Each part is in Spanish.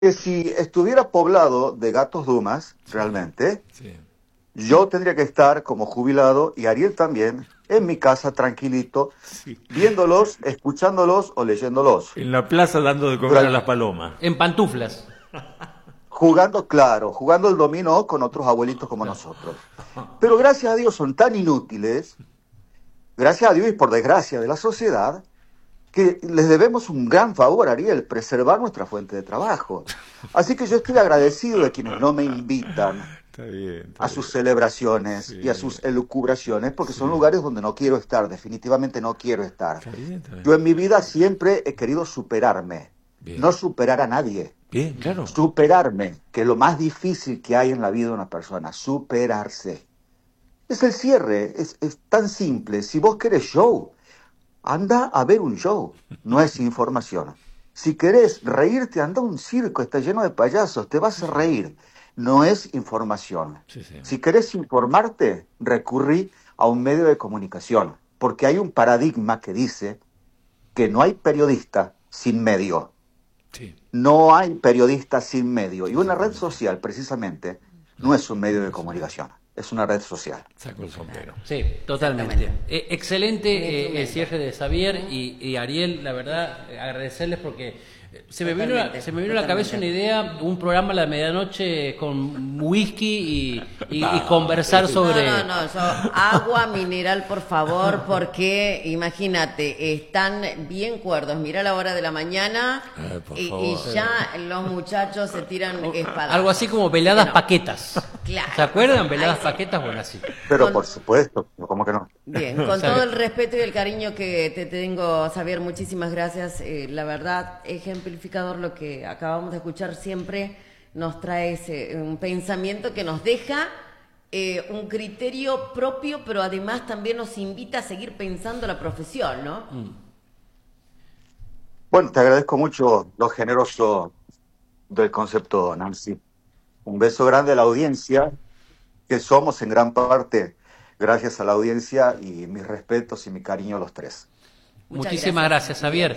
que si estuviera poblado de gatos dumas, realmente, Sí. yo tendría que estar como jubilado y Ariel también en mi casa tranquilito, Sí. viéndolos, escuchándolos o leyéndolos. En la plaza dando de comer a Durante- las palomas. En pantuflas. Jugando, claro, jugando el dominó con otros abuelitos como nosotros. Pero gracias a Dios son tan inútiles, gracias a Dios y por desgracia de la sociedad, que les debemos un gran favor, Ariel, preservar nuestra fuente de trabajo. Así que yo estoy agradecido de quienes no me invitan Está bien. Está a sus celebraciones Sí. y a sus elucubraciones, porque Sí. son lugares donde no quiero estar, definitivamente no quiero estar. Está bien, está bien. Yo en mi vida siempre he querido superarme, Bien. no superar a nadie, Bien, claro. superarme, que es lo más difícil que hay en la vida de una persona, superarse. Es el cierre, es tan simple. Si vos querés show, anda a ver un show, no es información. Si querés reírte, anda a un circo, está lleno de payasos, te vas a reír, no es información. Sí, sí. Si querés informarte, recurrí a un medio de comunicación, porque hay un paradigma que dice que no hay periodista sin medio. Sí. No hay periodista sin medio. Y una red social, precisamente, no es un medio de comunicación, es una red social. Saco el sombrero. Sí, totalmente. Exactamente. Excelente Un instrumento. el cierre de Xavier y Ariel, la verdad, agradecerles porque se me vino a la cabeza una idea, un programa a la medianoche con whisky y conversar sobre... No, agua mineral, por favor, porque imagínate, están bien cuerdos. Mira la hora de la mañana Por y favor. ya los muchachos se tiran espadas. Algo así como veladas No. paquetas. Claro. ¿Se acuerdan? Veladas Ahí sí. paquetas, bueno, así. Pero Con- por supuesto, ¿cómo que no? Bien, con Sabe. todo el respeto y el cariño que te tengo, Xavier, muchísimas gracias. La verdad, ejemplificador lo que acabamos de escuchar siempre nos trae un pensamiento que nos deja un criterio propio, pero además también nos invita a seguir pensando la profesión, ¿no? Bueno, te agradezco mucho lo generoso del concepto, Nancy. Un beso grande a la audiencia, que somos en gran parte gracias a la audiencia, y mis respetos y mi cariño a los tres. Muchas Muchísimas gracias, Xavier.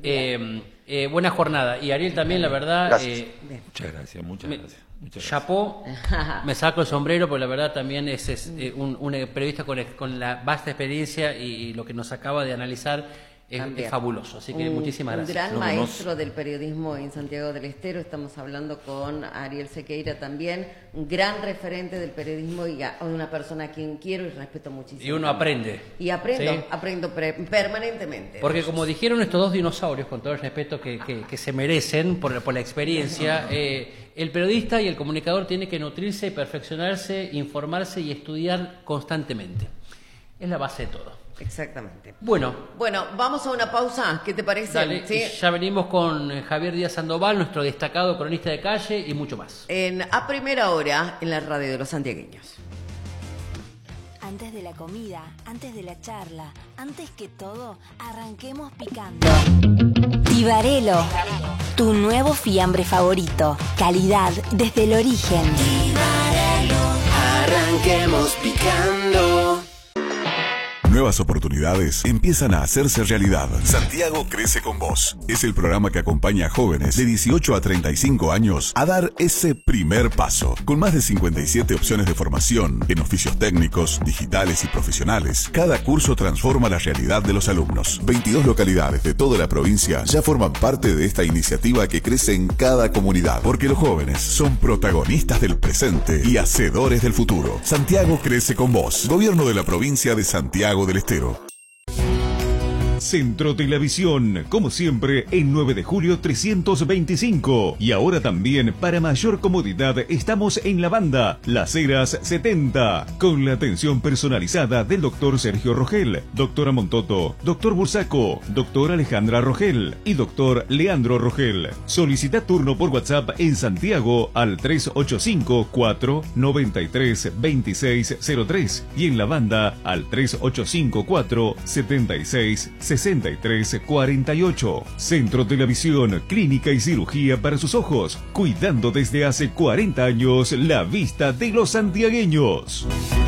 Buena jornada. Y Ariel también, la verdad, Gracias. Bien. Muchas gracias, muchas gracias. Muchas gracias. chapó, me saco el sombrero, porque la verdad también es un periodista con la vasta experiencia y lo que nos acaba de analizar es También. fabuloso. Así que muchísimas Un gracias. gran Nos vemos. maestro del periodismo en Santiago del Estero. Estamos hablando con Ariel Sequeira también, un gran referente del periodismo y una persona a quien quiero y respeto muchísimo. Y uno aprende. Y aprendo, ¿sí? permanentemente. Porque como dijeron estos dos dinosaurios, con todo el respeto que se merecen por la experiencia, el periodista y el comunicador tiene que nutrirse, perfeccionarse, informarse y estudiar constantemente. Es la base de todo. Exactamente. Bueno, Bueno, vamos a una pausa, ¿qué te parece? dale, ¿Sí? ya venimos con Javier Díaz Sandoval, nuestro destacado cronista de calle y mucho más. A primera hora en la radio de los santiagueños. Antes de la comida, antes de la charla, antes que todo, arranquemos picando. Tibarelo, tu nuevo fiambre favorito. Calidad desde el origen. Arranquemos picando. Nuevas oportunidades empiezan a hacerse realidad. Santiago crece con vos. Es el programa que acompaña a jóvenes de 18 a 35 años a dar ese primer paso. Con más de 57 opciones de formación en oficios técnicos, digitales y profesionales, cada curso transforma la realidad de los alumnos. 22 localidades de toda la provincia ya forman parte de esta iniciativa que crece en cada comunidad. Porque los jóvenes son protagonistas del presente y hacedores del futuro. Santiago crece con vos. Gobierno de la provincia de Santiago del Estero. Centro Televisión, como siempre, en 9 de julio 325. Y ahora también, para mayor comodidad, estamos en la banda Las Heras 70, con la atención personalizada del doctor Sergio Rogel, doctora Montoto, doctor Bursaco, doctora Alejandra Rogel y doctor Leandro Rogel. Solicita turno por WhatsApp en Santiago al 385-493-2603 y en la banda al 385-476-6348. Centro Televisión, clínica y cirugía para sus ojos, cuidando desde hace 40 años la vista de los santiagueños.